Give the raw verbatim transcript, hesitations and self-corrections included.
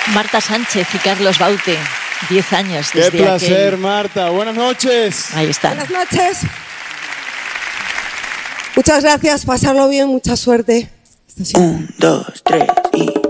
Marta Sánchez y Carlos Baute, diez años desde Qué placer, aquel... Marta. Buenas noches. Ahí está. Buenas noches. Muchas gracias, pasarlo bien, mucha suerte. Un, dos, tres y...